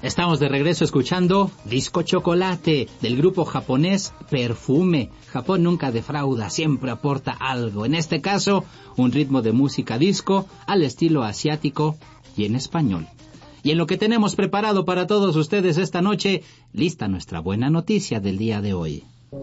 Estamos de regreso escuchando Disco Chocolate del grupo japonés Perfume. Japón nunca defrauda, siempre aporta algo. En este caso, un ritmo de música disco al estilo asiático y en español. Y en lo que tenemos preparado para todos ustedes esta noche, lista nuestra buena noticia del día de hoy.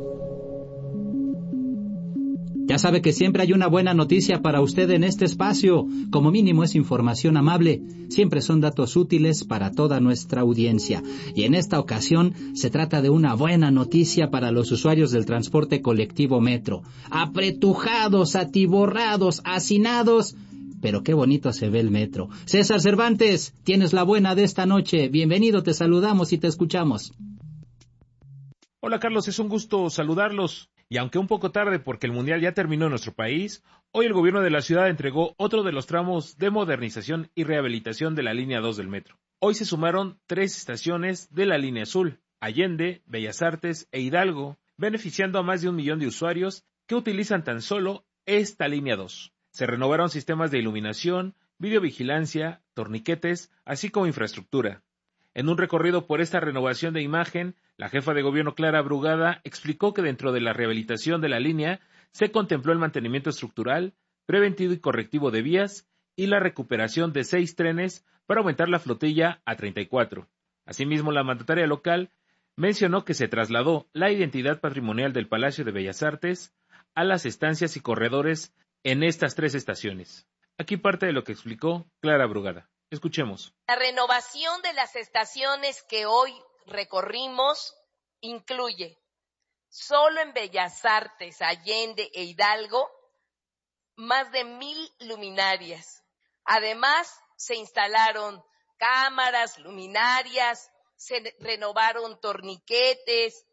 Ya sabe que siempre hay una buena noticia para usted en este espacio. Como mínimo es información amable. Siempre son datos útiles para toda nuestra audiencia. Y en esta ocasión se trata de una buena noticia para los usuarios del transporte colectivo metro. Apretujados, atiborrados, hacinados. Pero qué bonito se ve el metro. César Cervantes, tienes la buena de esta noche. Bienvenido, te saludamos y te escuchamos. Hola Carlos, es un gusto saludarlos. Y aunque un poco tarde porque el Mundial ya terminó en nuestro país, hoy el gobierno de la ciudad entregó otro de los tramos de modernización y rehabilitación de la línea 2 del metro. Hoy se sumaron 3 estaciones de la línea azul, Allende, Bellas Artes e Hidalgo, beneficiando a más de 1 millón de usuarios que utilizan tan solo esta línea 2. Se renovaron sistemas de iluminación, videovigilancia, torniquetes, así como infraestructura. En un recorrido por esta renovación de imagen, la jefa de gobierno Clara Brugada explicó que dentro de la rehabilitación de la línea se contempló el mantenimiento estructural, preventivo y correctivo de vías y la recuperación de 6 trenes para aumentar la flotilla a 34. Asimismo, la mandataria local mencionó que se trasladó la identidad patrimonial del Palacio de Bellas Artes a las estancias y corredores en estas 3 estaciones. Aquí parte de lo que explicó Clara Brugada. Escuchemos. La renovación de las estaciones que hoy recorrimos incluye solo en Bellas Artes, Allende e Hidalgo más de 1,000 luminarias. Además, se instalaron cámaras, luminarias, se renovaron torniquetes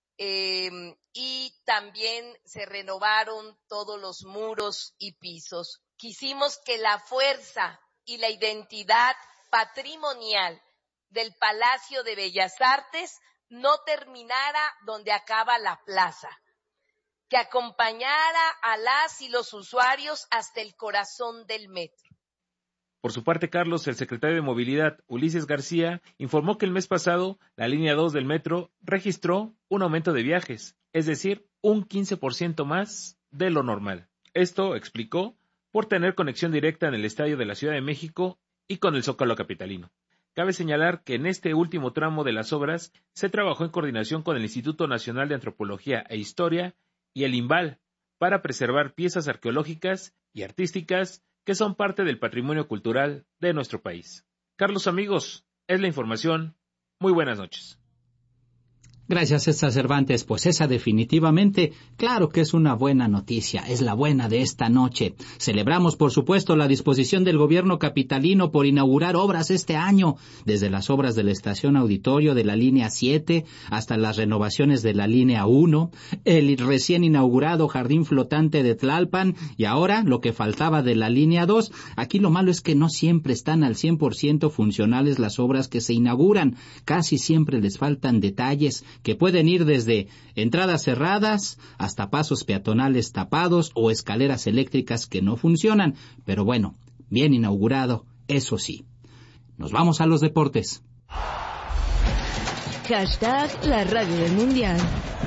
y también se renovaron todos los muros y pisos. Quisimos que la fuerza y la identidad patrimonial del Palacio de Bellas Artes no terminara donde acaba la plaza, que acompañara a las y los usuarios hasta el corazón del metro. Por su parte, Carlos, el secretario de Movilidad, Ulises García, informó que el mes pasado la línea 2 del metro registró un aumento de viajes, es decir, un 15% más de lo normal. Esto, explicó, por tener conexión directa en el estadio de la Ciudad de México y con el Zócalo capitalino. Cabe señalar que en este último tramo de las obras se trabajó en coordinación con el Instituto Nacional de Antropología e Historia y el INVAL para preservar piezas arqueológicas y artísticas que son parte del patrimonio cultural de nuestro país. Carlos, amigos, es la información. Muy buenas noches. Gracias, César Cervantes. Pues esa definitivamente, claro que es una buena noticia, es la buena de esta noche. Celebramos, por supuesto, la disposición del gobierno capitalino por inaugurar obras este año, desde las obras de la estación auditorio de la línea 7 hasta las renovaciones de la línea 1, el recién inaugurado jardín flotante de Tlalpan y ahora lo que faltaba de la línea 2. Aquí lo malo es que no siempre están al 100% funcionales las obras que se inauguran. Casi siempre les faltan detalles que pueden ir desde entradas cerradas hasta pasos peatonales tapados o escaleras eléctricas que no funcionan. Pero bueno, bien inaugurado, eso sí. Nos vamos a los deportes. Hashtag la radio del Mundial.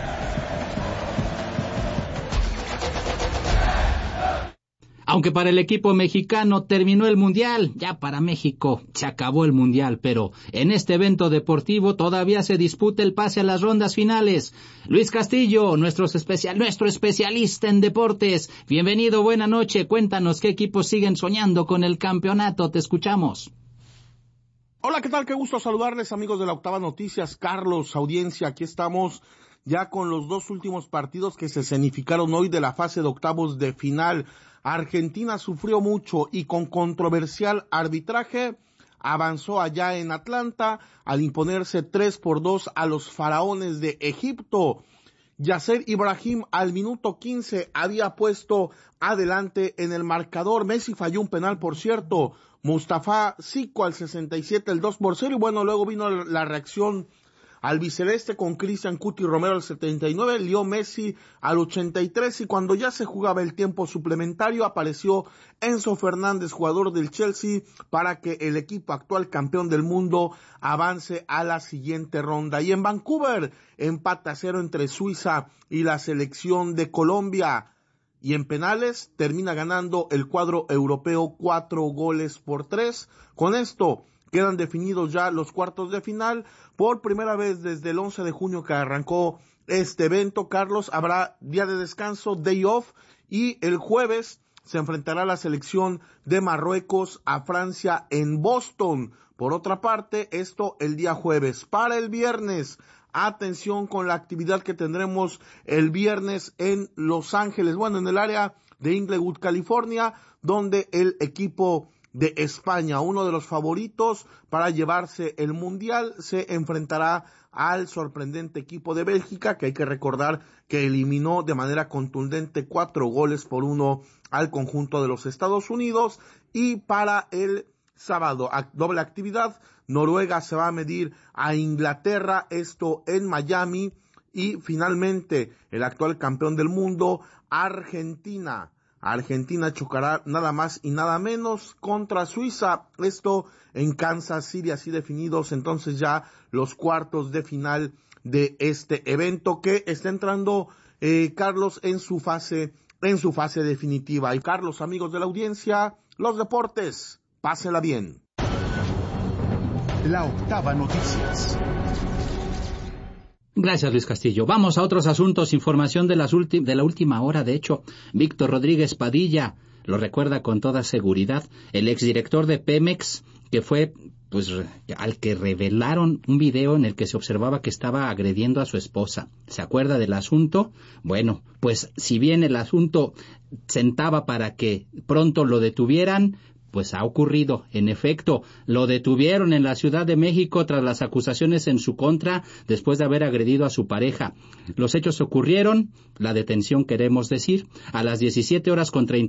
Aunque para el equipo mexicano terminó el Mundial, ya para México se acabó el Mundial, pero en este evento deportivo todavía se disputa el pase a las rondas finales. Luis Castillo, nuestro especialista en deportes. Bienvenido, buena noche. Cuéntanos qué equipos siguen soñando con el campeonato. Te escuchamos. Hola, ¿qué tal? Qué gusto saludarles, amigos de la Octava Noticias. Carlos, audiencia, aquí estamos ya con los 2 últimos partidos que se escenificaron hoy de la fase de octavos de final. Argentina sufrió mucho y con controversial arbitraje avanzó allá en Atlanta al imponerse 3-2 a los faraones de Egipto. Yasser Ibrahim al minuto 15 había puesto adelante en el marcador. Messi falló un penal, por cierto. Mustafa Zico al 67 el 2-0 y bueno, luego vino la reacción albiceleste con Cristian Cuti Romero al 79, Leo Messi al 83, y cuando ya se jugaba el tiempo suplementario apareció Enzo Fernández, jugador del Chelsea, para que el equipo actual campeón del mundo avance a la siguiente ronda. Y en Vancouver, empate a 0 entre Suiza y la selección de Colombia. Y en penales termina ganando el cuadro europeo 4-3. Con esto quedan definidos ya los cuartos de final. Por primera vez desde el 11 de junio que arrancó este evento, Carlos, habrá día de descanso, day off, y el jueves se enfrentará la selección de Marruecos a Francia en Boston. Por otra parte, esto el día jueves. Para el viernes, atención con la actividad que tendremos el viernes en Los Ángeles, en el área de Inglewood, California, donde el equipo de España, uno de los favoritos para llevarse el Mundial, se enfrentará al sorprendente equipo de Bélgica, que hay que recordar que eliminó de manera contundente 4-1 al conjunto de los Estados Unidos. Y para el sábado, doble actividad, Noruega se va a medir a Inglaterra, esto en Miami, y finalmente el actual campeón del mundo, Argentina chocará nada más y nada menos contra Suiza, esto en Kansas City. Así definidos entonces ya los cuartos de final de este evento, que está entrando, Carlos, en su fase definitiva. Y Carlos, amigos de la audiencia, los deportes, pásenla bien. La Octava Noticias. Gracias, Luis Castillo. Vamos a otros asuntos. Información de la última hora. De hecho, Víctor Rodríguez Padilla lo recuerda con toda seguridad. El exdirector de Pemex, que fue al que revelaron un video en el que se observaba que estaba agrediendo a su esposa. ¿Se acuerda del asunto? Bueno, pues si bien el asunto sentaba para que pronto lo detuvieran, pues ha ocurrido. En efecto, lo detuvieron en la Ciudad de México tras las acusaciones en su contra después de haber agredido a su pareja. Los hechos ocurrieron, la detención queremos decir, a las 17:30